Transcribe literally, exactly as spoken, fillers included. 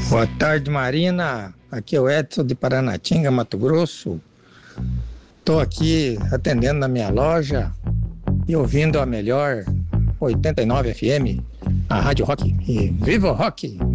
Boa tarde, Marina. Aqui é o Edson de Paranatinga, Mato Grosso. Estou aqui atendendo na minha loja e ouvindo a melhor oitenta e nove F M, a Rádio Rock. E viva o rock!